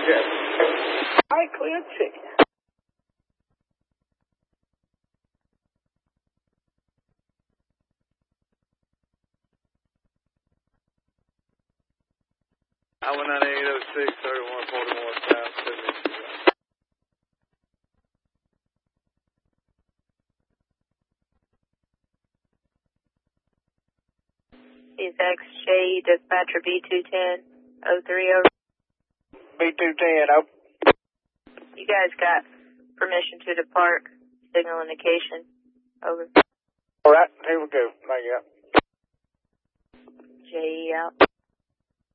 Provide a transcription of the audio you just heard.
Yes. Hi, Clancy. I-19806, 3141 South, XJ, dispatcher B210, 030. B210, oh. You guys got permission to depart, signal indication, over. All right, here we go. Thank you. JE out.